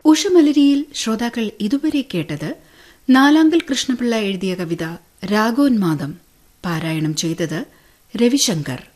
ഉഷമലരിയിൽ ശ്രോതാക്കൾ ഇതുവരെ കേട്ടത് നാലാങ്കൽ കൃഷ്ണപിള്ള എഴുതിയ കവിത രാഗോന്മാദം. പാരായണം ചെയ്തത് രവിശങ്കർ.